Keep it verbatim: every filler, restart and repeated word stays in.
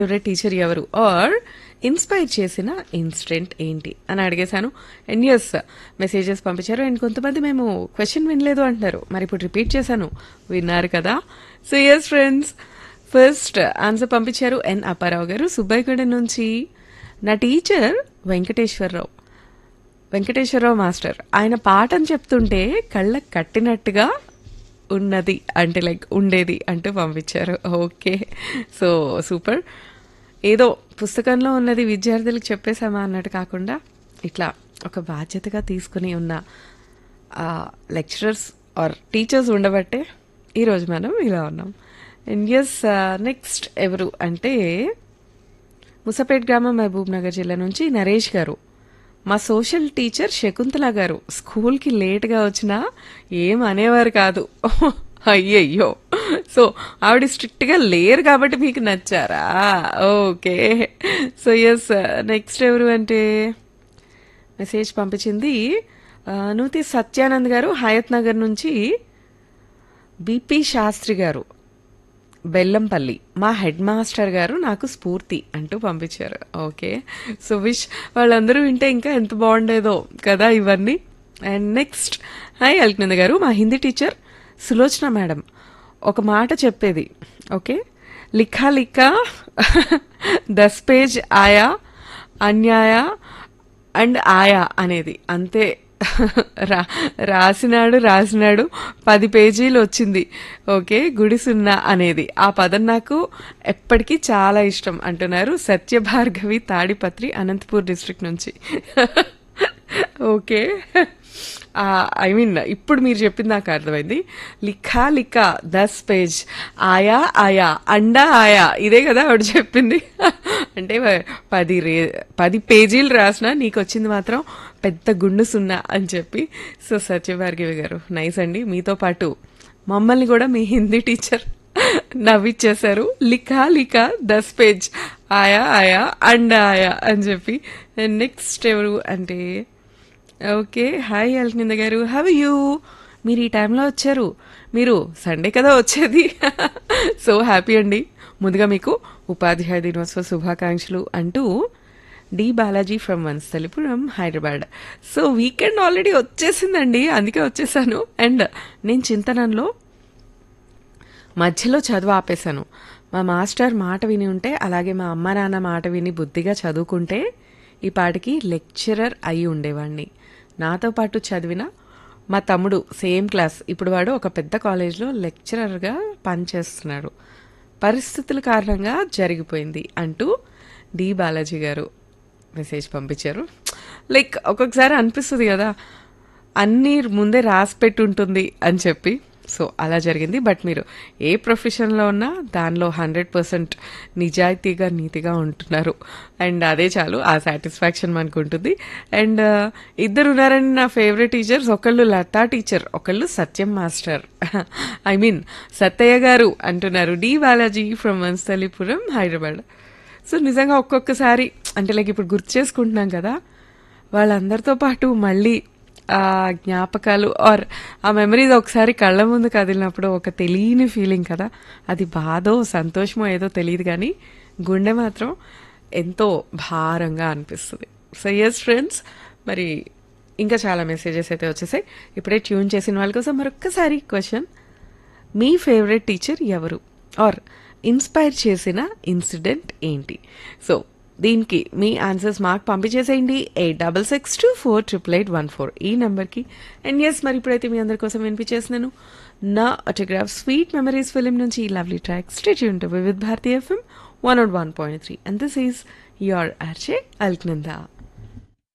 Favourite teacher ఎవరు are inspire చేసిన incident ఏంటి అని అడిగేశాను. అండ్ ఎస్ మెసేజెస్ పంపించారు. అండ్ కొంతమంది మేము క్వశ్చన్ వినలేదు అంటున్నారు. మరి ఇప్పుడు రిపీట్ చేశాను, విన్నారు కదా. So yes friends, first answer పంపించారు ఎన్ అప్పారావు గారు సుబ్బయ్యగూడ నుంచి. నా టీచర్ వెంకటేశ్వరరావు వెంకటేశ్వరరావు మాస్టర్. ఆయన పాఠం చెప్తుంటే కళ్ళకు కట్టినట్టుగా ఉన్నది అంటే లైక్ ఉండేది అంటూ పంపించారు. Okay, so super. ఏదో పుస్తకంలో ఉన్నది విద్యార్థులకు చెప్పేశామా అన్నట్టు కాకుండా ఇట్లా ఒక బాధ్యతగా తీసుకుని ఉన్న లెక్చరర్స్ ఆర్ టీచర్స్ ఉండబట్టే ఈరోజు మనం ఇలా ఉన్నాం. అండ్ ఎస్ నెక్స్ట్ ఎవరు అంటే ముసపేట్ గ్రామం మహబూబ్ నగర్ జిల్లా నుంచి నరేష్ గారు. మా సోషల్ టీచర్ శకుంతల గారు స్కూల్కి లేట్గా వచ్చినా ఏం అనేవారు కాదు. అయ్యయ్యో, సో ఆవిడ స్ట్రిక్ట్గా లేరు కాబట్టి మీకు నచ్చారా? ఓకే, సో ఎస్ నెక్స్ట్ ఎవరు అంటే మెసేజ్ పంపించింది నూతి సత్యానంద్ గారు హయత్ నగర్ నుంచి. బిపి శాస్త్రి గారు బెల్లంపల్లి. మా హెడ్ మాస్టర్ గారు నాకు స్ఫూర్తి అంటూ పంపించారు. ఓకే, సో విష్ వాళ్ళందరూ వింటే ఇంకా ఎంత బాగుండేదో కదా ఇవన్నీ. అండ్ నెక్స్ట్ హాయ్ అల్కనంద గారు, మా హిందీ టీచర్ సులోచన మేడం ఒక మాట చెప్పేది. ఓకే, లిఖా లిఖా దస్ పేజ్ ఆయా అన్యాయ అండ్ ఆయా అనేది అంతే. రా రాసినాడు రాసినాడు పది పేజీలు వచ్చింది. ఓకే, గుడి సున్నా అనేది ఆ పదం నాకు ఎప్పటికీ చాలా ఇష్టం అంటున్నారు సత్యభార్గవి తాడిపత్రి అనంతపూర్ డిస్ట్రిక్ట్ నుంచి. ఓకే, ఐ మీన్ ఇప్పుడు మీరు చెప్పింది నాకు అర్థమైంది. లిఖా లిఖా దస్ పేజ్ ఆయా ఆయా అండా ఆయా, ఇదే కదా ఆవిడ చెప్పింది. అంటే పది రే పది పేజీలు రాసిన నీకు వచ్చింది మాత్రం పెద్ద గుండు సున్నా అని చెప్పి. సో సత్యభార్గవి గారు నైస్ అండి. మీతో పాటు మమ్మల్ని కూడా మీ హిందీ టీచర్ నవ్విచ్చేశారు. లిఖా లిఖా దస్ పేజ్ ఆయా ఆయా అండా ఆయా అని చెప్పి. నెక్స్ట్ ఎవరు అంటే ఓకే హాయ్ అల్కనింద గారు, హవ్ యూ. మీరు ఈ టైంలో వచ్చారు, మీరు సండే కదా వచ్చేది. సో హ్యాపీ అండి. ముందుగా మీకు ఉపాధ్యాయ దినోత్సవ శుభాకాంక్షలు అంటూ D Balaji from Vanasthalipuram Hyderabad. So weekend already వచ్చేసిందండి, అందుకే వచ్చేసాను. అండ్ నేను చింతనంలో మధ్యలో చదువు ఆపేశాను. మా మాస్టర్ మాట విని ఉంటే, అలాగే మా అమ్మ నాన్న మాట విని బుద్ధిగా చదువుకుంటే ఈ పాటికి లెక్చరర్ అయి ఉండేవాడిని. నాతో పాటు చదివిన మా తమ్ముడు సేమ్ క్లాస్, ఇప్పుడు వాడు ఒక పెద్ద కాలేజ్లో లెక్చరర్గా పనిచేస్తున్నాడు. పరిస్థితుల కారణంగా జరిగిపోయింది అంటూ డి బాలాజీ గారు మెసేజ్ పంపించారు. లైక్ ఒక్కొక్కసారి అనిపిస్తుంది కదా అన్నీ ముందే రాసి పెట్టి ఉంటుంది అని చెప్పి. సో అలా జరిగింది. బట్ మీరు ఏ ప్రొఫెషన్లో ఉన్నా దానిలో హండ్రెడ్ పర్సెంట్ నిజాయితీగా నీతిగా ఉంటున్నారు. అండ్ అదే చాలు, ఆ సాటిస్ఫాక్షన్ మనకు ఉంటుంది. అండ్ ఇద్దరు ఉన్నారండి నా ఫేవరెట్ టీచర్స్. ఒకళ్ళు లతా టీచర్, ఒకళ్ళు సత్యం మాస్టర్. ఐ మీన్ సత్తయ్య గారు అంటున్నారు D Balaji from Vanasthalipuram Hyderabad. So నిజంగా ఒక్కొక్కసారి అంటే లైక్ ఇప్పుడు గుర్తు చేసుకుంటున్నాం కదా, వాళ్ళందరితో పాటు మళ్ళీ ఆ జ్ఞాపకాలు ఆర్ ఆ మెమరీస్ ఒకసారి కళ్ళ ముందు కదిలినప్పుడు ఒక తెలియని ఫీలింగ్ కదా. అది బాధో సంతోషమో ఏదో తెలియదు కానీ గుండె మాత్రం ఎంతో భారంగా అనిపిస్తుంది. సో ఎస్ ఫ్రెండ్స్, మరి ఇంకా చాలా మెసేజెస్ అయితే వచ్చేసాయి. ఇప్పుడే ట్యూన్ చేసిన వాళ్ళ కోసం మరొక్కసారి క్వశ్చన్, మీ ఫేవరెట్ టీచర్ ఎవరు ఆర్ ఇన్స్పైర్ చేసిన ఇన్సిడెంట్ ఏంటి? సో దీనికి మీ ఆన్సర్స్ మాకు పంపించేసేయండి eight double six two four triple eight one four ఈ నెంబర్కి. అండ్ ఎస్ మరి ఇప్పుడైతే మీ అందరి కోసం వినిపించేస్తున్నాను నా ఆటోగ్రాఫ్ స్వీట్ మెమరీస్ ఫిలిం నుంచి ఈ lovely track. Stay tuned with Bharati FM one not one point three and this is your RJ Alaknanda.